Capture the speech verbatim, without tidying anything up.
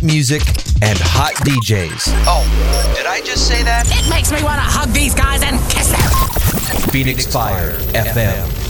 music, and hot D Js. Oh, did I just say that? It makes me want to hug these guys and kiss them. Phoenix Fire F M.